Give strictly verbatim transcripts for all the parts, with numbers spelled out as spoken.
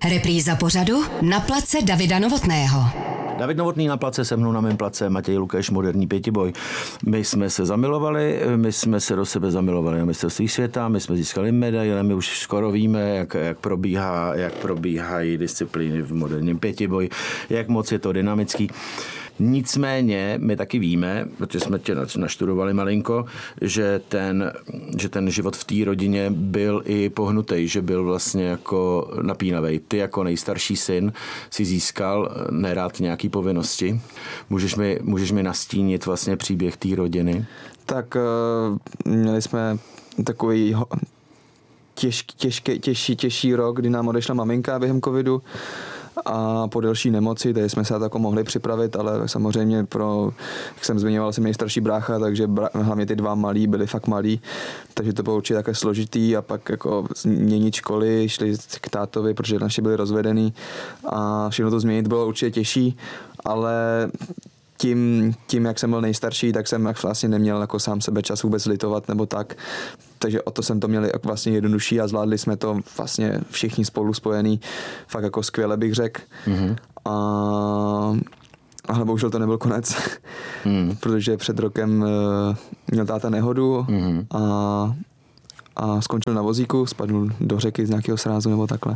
Repríza pořadu Na place Davida Novotného. David Novotný na place, se mnou na mém place Matěj Lukeš, moderní pětiboj. My jsme se zamilovali, my jsme se do sebe zamilovali na mistrovství světa, my jsme získali medaile, my už skoro víme, jak, jak, probíhá, jak probíhají disciplíny v moderním pětiboji, jak moc je to dynamický. Nicméně my taky víme, protože jsme tě naštudovali malinko, že ten, že ten život v té rodině byl i pohnutý, že byl vlastně jako napínavý. Ty jako nejstarší syn si získal nerád nějaký povinnosti. Můžeš mi, můžeš mi nastínit vlastně příběh té rodiny? Tak měli jsme takový těžký, těžký, těžší, těžší rok, kdy nám odešla maminka během covidu. A po delší nemoci, tady jsme se jako mohli připravit, ale samozřejmě pro, jak jsem zmiňoval, jsem nejstarší brácha, takže bra, hlavně ty dva malí byli fakt malí, takže to bylo určitě také složitý a pak jako měnit školy, šli k tátovi, protože naši byli rozvedený a všechno to změnit bylo určitě těžší, ale tím, tím, jak jsem byl nejstarší, tak jsem vlastně neměl jako sám sebe čas vůbec litovat nebo tak. Takže o to jsem to měl vlastně jednodušší a zvládli jsme to vlastně všichni spolu spojení fakt jako skvěle, bych řekl. Mm-hmm. A, ale bohužel to nebyl konec, mm. protože před rokem uh, měl táta nehodu mm-hmm. a, a skončil na vozíku, spadl do řeky z nějakého srázu nebo takhle.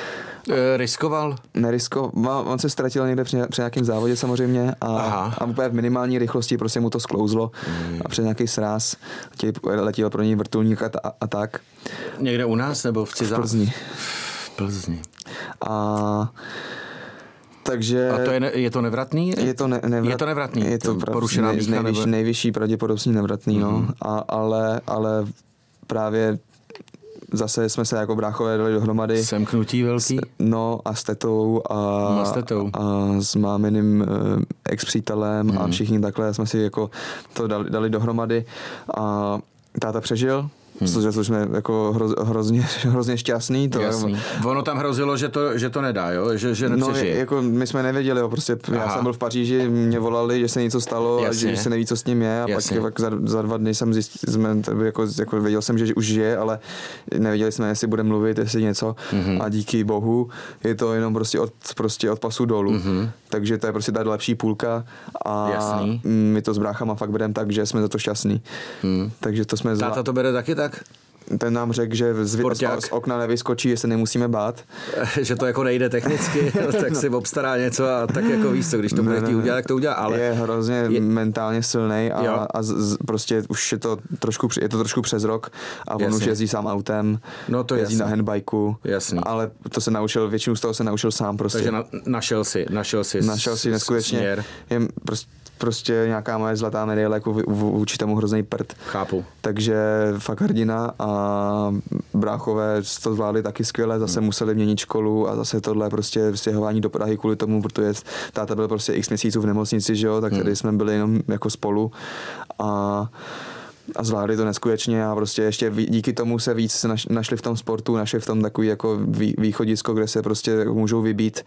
E, riskoval? Neriskoval, on se ztratil někde při, při nějakém závodě samozřejmě a, a úplně v minimální rychlosti prostě mu to sklouzlo mm. a před nějaký sráz letěl pro něj vrtulník a, a, a tak. Někde u nás nebo v Cizách? V Plzni. V Plzni. A takže... A to je, je to nevratný? Je to, ne, nevrat, je to nevratný? Je to porušená nej, nejvyš, nebo... nejvyšší pravděpodobně nevratný, mm. no. A, ale, ale právě zase jsme se jako bráchové dali dohromady. Semknutí velký? S, no a s tetou a, no, s, tetou. a s máminým uh, ex-přítelem mm. a všichni takhle jsme si jako to dali, dali dohromady a táta přežil. Hmm. Což jsme jako hroz, hrozně, hrozně šťastný. To, Jasný. Ono tam hrozilo, že to, že to nedá, jo? Že, že nepřežije. No, jako my jsme nevěděli, jo, prostě Aha. já jsem byl v Paříži, mě volali, že se něco stalo a že, že se neví, co s ním je a Jasně. pak, pak za, za dva dny jsem zjistil, jsme, jako, jako věděl jsem, že už žije, ale nevěděli jsme, jestli bude mluvit, jestli něco mm-hmm. a díky bohu je to jenom prostě od, prostě od pasu dolů. Mm-hmm. Takže to je prostě ta lepší půlka a Jasný. my to s bráchama fakt bereme tak, že jsme za to šťastný. Mm. Takže to jsme Táta to bere taky tak? Ten nám řekl, že z, z okna nevyskočí, že se nemusíme bát. Že to jako nejde technicky, tak no. si obstará něco a tak jako víš co, když to bude chtít udělat, tak to udělá. Ale je hrozně je... mentálně silnej a, a z, prostě už je to trošku, je to trošku přes rok a on Jasně. už jezdí sám autem, no to jezdí jasný. na handbajku, Jasný. ale to se naučil, většinu z toho se naučil sám prostě. Takže na, našel si, našel si Našel si neskutečně. Směr. Je prostě prostě nějaká moje zlatá medaile jako vůči tomu hrozný prd. Chápu. Takže fakt hrdina a bráchové to zvládli taky skvěle, zase hmm. museli měnit školu a zase tohle prostě stěhování do Prahy kvůli tomu, protože táta byl prostě x měsíců v nemocnici, že jo, tak tady hmm. jsme byli jenom jako spolu a a zvládli to neskutečně a prostě ještě díky tomu se víc našli v tom sportu, našli v tom takový jako východisko, kde se prostě můžou vybít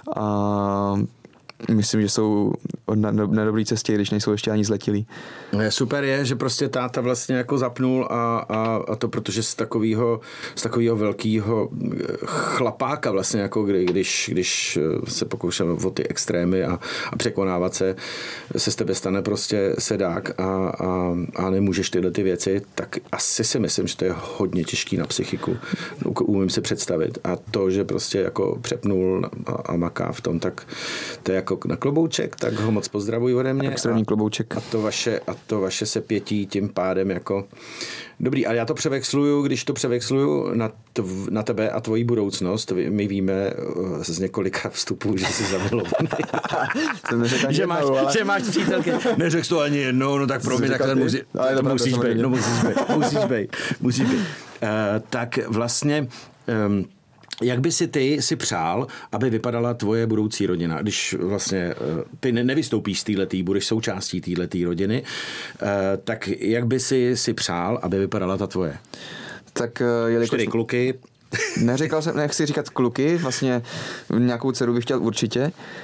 a myslím, že jsou na, na dobré cestě, když nejsou ještě ani zletilí. Super je, že prostě táta vlastně jako zapnul a, a, a to protože z takového z takového velkého chlapáka vlastně jako kdy, když, když se pokoušel o ty extrémy a, a překonávat se, se z tebe stane prostě sedák a, a, a nemůžeš tyhle ty věci, tak asi si myslím, že to je hodně těžký na psychiku. Umím si představit. A to, že prostě jako přepnul a, a maká v tom, tak to je jako na klobouček, tak ho moc pozdravuji ode mě. Extrémní klobouček. A to vaše, a to vaše se pětí tím pádem jako dobrý, ale já to převexluju, když to převexluju na, tv, na tebe a tvoji budoucnost. My víme z několika vstupů, že jsi zamilovaný. že, máš, ale... že máš přítelky. Neřekl to ani jednou, no tak pro mě takhle musí, to musíš být. No musíš být. Musíš být. Musíš být. Uh, tak vlastně um, jak by si ty si přál, aby vypadala tvoje budoucí rodina, když vlastně ty nevystoupíš z téhletý, budeš součástí téhletý rodiny, tak jak by si si přál, aby vypadala ta tvoje? Tak jelikož... Čtyři kluky. Neříkal jsem, nechci říkat kluky, vlastně nějakou dceru bych chtěl určitě,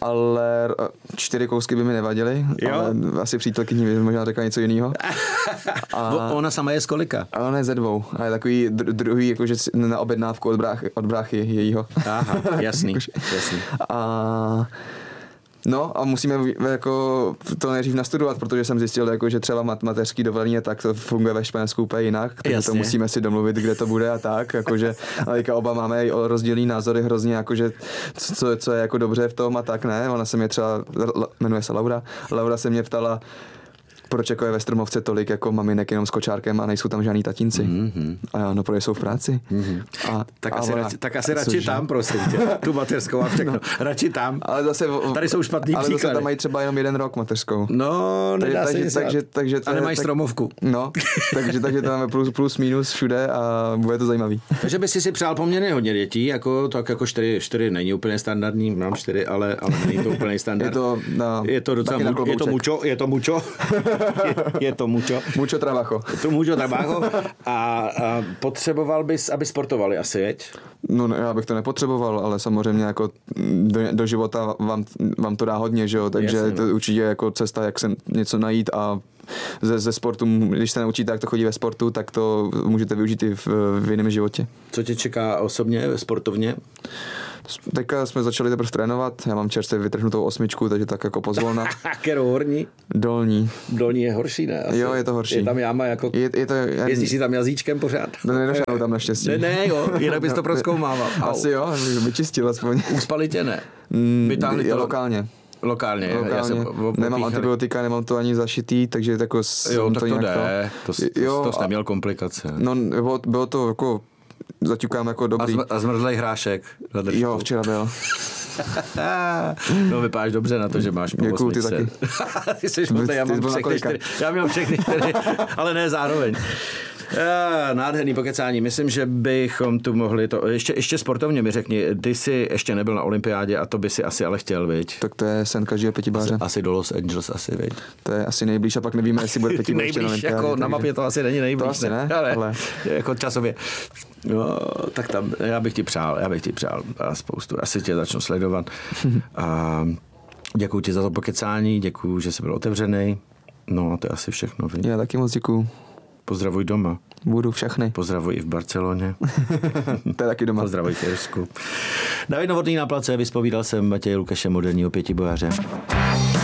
ale čtyři kousky by mi nevadily, jo? Ale asi přítelkyni by možná řekla něco jiného. A ona sama je z kolika? A ona je ze dvou. A je takový dr- druhý, jakože na objednávku od bráchy, od bráchy jejího. Aha, jasný, jasný. A no a musíme jako to nejdřív nastudovat, protože jsem zjistil, jako, že třeba mat- mateřský dovolení tak to funguje ve Španělsku úplně jinak, takže to musíme si domluvit, kde to bude a tak, jakože, ale oba máme rozdílný názory hrozně, jakože co, co je jako dobře v tom a tak ne, ona se mě třeba, jmenuje se Laura, Laura se mě ptala, proč jako je ve Strmovce tolik jako maminek jenom s kočárkem a nejsou tam žádný tatínci. Mm-hmm. A já, no protože jsou v práci. Mm-hmm. A, tak, a asi ona, radši, tak asi radši tam, prosím tě. Tu mateřskou a všechno. No. Radši tam. Ale zase, tady jsou špatný ale příklady. Ale zase tam mají třeba jenom jeden rok mateřskou. No, nedá takže, se takže, takže, A nemají tak, stromovku. No, takže, takže to máme plus, plus minus všude a bude to zajímavý. Takže by si si přál poměrně hodně dětí, jako, tak jako čtyři, čtyři není úplně standardní, mám čtyři, ale, ale není to úplně standard. Je to, no, je to docela, mu, je to mučo, je to mučo. je, je to mucho. Mucho trabajo. To mucho trabajo. A, a potřeboval bys, aby sportovali asi, jeď? No, no já bych to nepotřeboval, ale samozřejmě jako do, do života vám, vám to dá hodně, že jo, takže Jasně, to no. určitě jako cesta, jak se něco najít a ze, ze sportu, když se naučíte, jak to chodí ve sportu, tak to můžete využít i v, v jiném životě. Co tě čeká osobně, sportovně? Teďka jsme začali teprve trénovat, já mám čerstvě vytrhnutou osmičku, takže tak jako pozvolna. Kterou horní? Dolní. Dolní je horší, ne? Asi. Jo, je to horší. Je tam jáma jako... Je, je to, já... Jezdíš si tam jazyčkem pořád? No nedošel tam naštěstí. Ne, ne, jo, jinak bys to prozkoumával. Asi jo, vyčistil aspoň. Uspali tě, ne? Vytáhli to lokálně. Lokálně, Lokálně. Já jsem nemám antibiotika, nemám to ani zašitý, takže jako... Jo, tak to, to jde, to, to, jo, to jsi neměl komplikace. No, bylo, bylo to jako... Zaťukám jako dobrý. A zmrzlej hrášek. Jo, včera byl. No vypadáš dobře na to, že máš po Děkuju, ty taky. Ty jsi špatný, já mám všechny čtyři. Já mám všechny čtyři, ale ne zároveň. Já, nádherný pokecání. Myslím, že bychom tu mohli to... Ještě, ještě sportovně mi řekni, ty jsi ještě nebyl na olympiádě a to by si asi ale chtěl, viď? Tak to je sen každého pětibáře. Asi, asi do Los Angeles asi, viď? To je asi nejblíž a pak nevíme, jestli bude pětibáře nejblíž, na olympiádě. Jako takže... na mapě to asi není nejblíž. To asi ne, ne ale... ale... Jako časově. No, tak tam, já bych ti přál, já bych ti přál a spoustu. Asi tě začnu sledovat. A děkuju ti za to pokecání, děkuju, že jsi byl otevřený. No a to je asi všechno, viď? Já taky moc děkuju. Pozdravuj doma. Budu všechny. Pozdravuj i v Barceloně. To je taky doma. Pozdravuj v Irsku. David Novotný na place, vyspovídal jsem Matěje Lukeše, moderního pětibojaře.